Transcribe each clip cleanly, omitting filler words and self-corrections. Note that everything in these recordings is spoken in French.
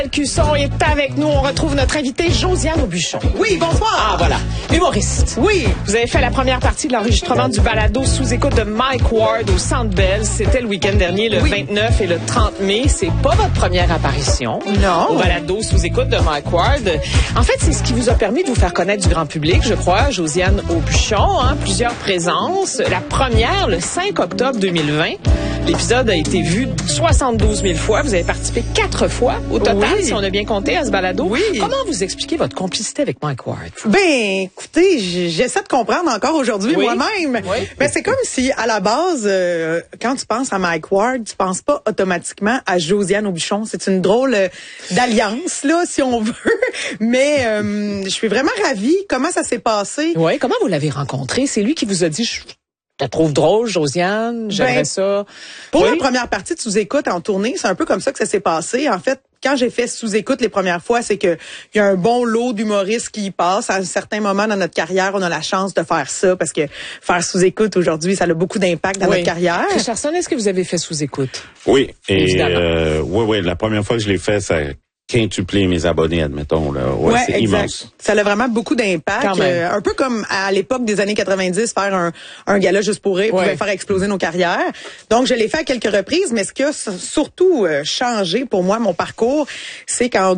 Cusson est avec nous. On retrouve notre invitée Josiane Aubuchon. Oui, bonsoir. Ah, voilà. Humoriste. Oui. Vous avez fait la première partie de l'enregistrement du balado sous-écoute de Mike Ward au Centre Bell. C'était le week-end dernier, le 29 et le 30 mai. C'est pas votre première apparition. Non. Au balado sous-écoute de Mike Ward. En fait, c'est ce qui vous a permis de vous faire connaître du grand public, je crois, Josiane Aubuchon. Plusieurs présences. La première, le 5 octobre 2020. L'épisode a été vu 72 000 fois. Vous avez participé 4 fois au total, si on a bien compté, à ce balado. Oui. Comment vous expliquez votre complicité avec Mike Ward? Ben, écoutez, j'essaie de comprendre encore aujourd'hui moi-même. Oui. Ben, c'est comme si, à la base, quand tu penses à Mike Ward, tu penses pas automatiquement à Josiane Aubuchon. C'est une drôle d'alliance, là, si on veut. Mais je suis vraiment ravie. Comment ça s'est passé? Oui, comment vous l'avez rencontré? C'est lui qui vous a dit... Je te trouve drôle, Josiane, j'aimerais ça. Pour la première partie de Sous-écoute en tournée, c'est un peu comme ça que ça s'est passé. En fait, quand j'ai fait Sous-écoute les premières fois, c'est que il y a un bon lot d'humoristes qui y passent. À un certain moment dans notre carrière, on a la chance de faire ça parce que faire Sous-écoute aujourd'hui, ça a beaucoup d'impact dans notre carrière. Richardson, est-ce que vous avez fait Sous-écoute? Oui. Et oui, la première fois que je l'ai fait, ça quintuplé mes abonnés, admettons. Là. Ouais, c'est exact. immense. Ça a vraiment beaucoup d'impact. Un peu comme à l'époque des années 90, faire un gala juste pour rire pouvait faire exploser nos carrières. Donc, je l'ai fait à quelques reprises, mais ce qui a surtout changé pour moi, mon parcours, c'est qu'en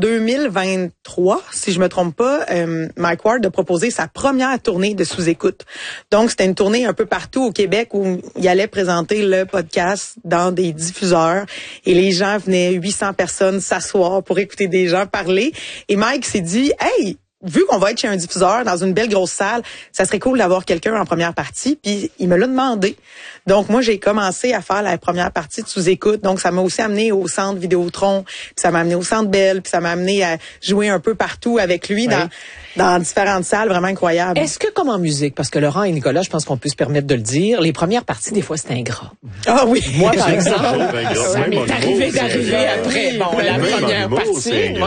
2023, si je me trompe pas, Mike Ward a proposé sa première tournée de Sous-écoute. Donc, c'était une tournée un peu partout au Québec où il allait présenter le podcast dans des diffuseurs et les gens venaient, 800 personnes s'asseoir pour écouter des gens parler. Et Mike s'est dit, hey, vu qu'on va être chez un diffuseur dans une belle grosse salle, ça serait cool d'avoir quelqu'un en première partie. Puis il me l'a demandé. Donc moi, j'ai commencé à faire la première partie de Sous-écoute. Donc ça m'a aussi amené au Centre Vidéotron, puis ça m'a amené au Centre Bell, puis ça m'a amené à jouer un peu partout avec lui dans différentes salles vraiment incroyables. Est-ce que comme en musique, parce que Laurent et Nicolas, je pense qu'on peut se permettre de le dire, les premières parties, des fois, c'est ingrat. Ah oui. Moi, par exemple, ça m'est arrivé d'arriver après la première partie.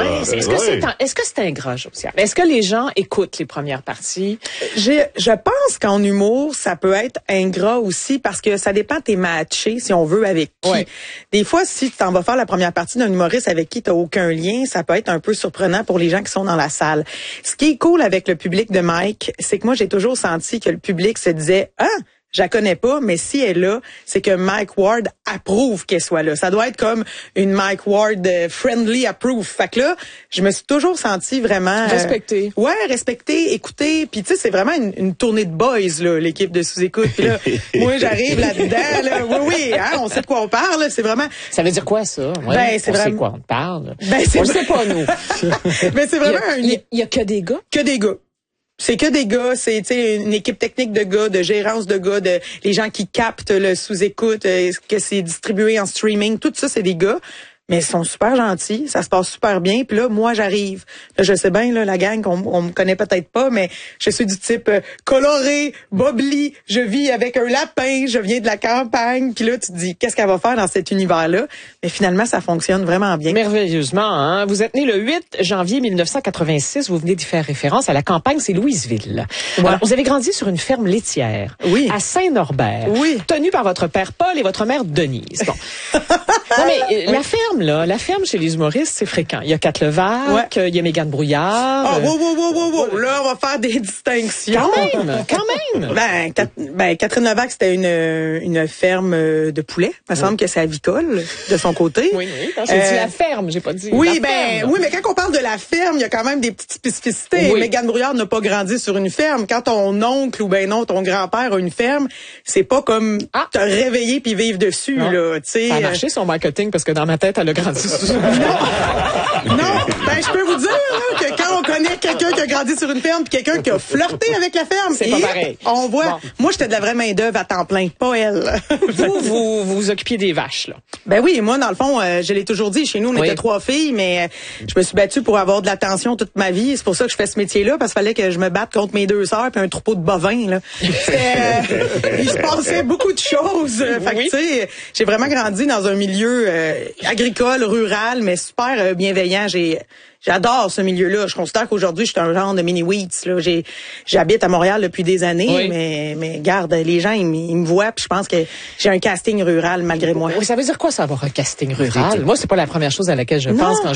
Est-ce que c'est ingrat, Josiane? Est-ce que les gens écoutent les premières parties? Je pense qu'en humour, ça peut être ingrat aussi parce que ça dépend t'es matché, si on veut, avec qui. Ouais. Des fois, si tu t'en vas faire la première partie d'un humoriste avec qui t'as aucun lien, ça peut être un peu surprenant pour les gens qui sont dans la salle. Ce qui est cool avec le public de Mike, c'est que moi, j'ai toujours senti que le public se disait « Ah, je la connais pas, mais si elle est là, c'est que Mike Ward approuve qu'elle soit là. » Ça doit être comme une Mike Ward friendly approve. Fait que là, je me suis toujours sentie vraiment... Respectée. Respectée, écoutée. Puis tu sais, c'est vraiment une tournée de boys, là, l'équipe de Sous-écoute. Puis là, moi, j'arrive là-dedans. Là, on sait de quoi on parle. Là, c'est vraiment... Ça veut dire quoi, ça? Ouais, c'est on vraiment... sait de quoi on parle. On le sait pas, nous. Mais c'est vraiment il y a que des gars? Que des gars. C'est que des gars, c'est une équipe technique de gars, de gérance de gars, de les gens qui captent le Sous-écoute, que c'est distribué en streaming, tout ça c'est des gars. Mais ils sont super gentils, ça se passe super bien. Puis là, moi, j'arrive. Là, je sais bien, là, la gang, on me connaît peut-être pas, mais je suis du type coloré, bobli. Je vis avec un lapin, je viens de la campagne. Puis là, tu te dis, qu'est-ce qu'elle va faire dans cet univers-là? Mais finalement, ça fonctionne vraiment bien. Merveilleusement, hein? Vous êtes né le 8 janvier 1986. Vous venez d'y faire référence à la campagne, c'est Louisville. Ouais. Alors, vous avez grandi sur une ferme laitière. Oui. À Saint-Norbert. Oui. Tenue par votre père Paul et votre mère Denise. Bon. Non, mais la ferme chez les humoristes, c'est fréquent. Il y a Kat Levac, il y a Mégane Brouillard. Ah, wow. Là, on va faire des distinctions. Quand même. Catherine Levac, c'était une ferme de poulets. Il me semble que c'est avicole de son côté. Oui. J'ai dit la ferme, j'ai pas dit oui, mais quand on parle de la ferme, il y a quand même des petites spécificités. Oui. Mégane Brouillard n'a pas grandi sur une ferme. Quand ton oncle ou ton grand-père a une ferme, c'est pas comme te réveiller puis vivre dessus, là, tu sais. Ça a marché son marketing parce que dans ma tête, elle a grandi sur une Non, je peux vous dire là, que quand on connaît quelqu'un qui a grandi sur une ferme puis quelqu'un qui a flirté avec la ferme, c'est pas pareil. On voit. Bon. Moi, j'étais de la vraie main d'œuvre à temps plein, pas elle. vous occupiez des vaches, là. Ben oui, moi, dans le fond, je l'ai toujours dit, chez nous, on était 3 filles, mais je me suis battue pour avoir de l'attention toute ma vie. C'est pour ça que je fais ce métier-là, parce qu'il fallait que je me batte contre mes 2 sœurs puis un troupeau de bovins, là. Il se passait beaucoup de choses. Fait que, tu sais, j'ai vraiment grandi dans un milieu agricole, rural, mais super bienveillant. J'adore ce milieu-là. Je considère qu'aujourd'hui, je suis un genre de mini-Wheats. J'habite à Montréal depuis des années, mais garde, les gens, ils me voient, puis je pense que j'ai un casting rural malgré moi. Oui, ça veut dire quoi, ça, avoir un casting rural? Moi, c'est pas la première chose à laquelle je pense quand